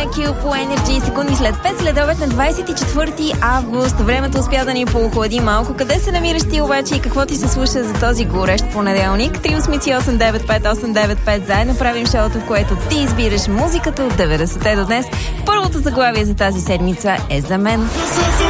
Q по Energy, секунди след 5 следобед на 24 август. Времето успя да ни поохлади малко. Къде се намираш ти обаче и какво ти се слуша за този горещ понеделник? 388-95895. Заедно правим шоуто, в което ти избираш музиката от 90-те до днес. Първото заглавие за тази седмица е за мен.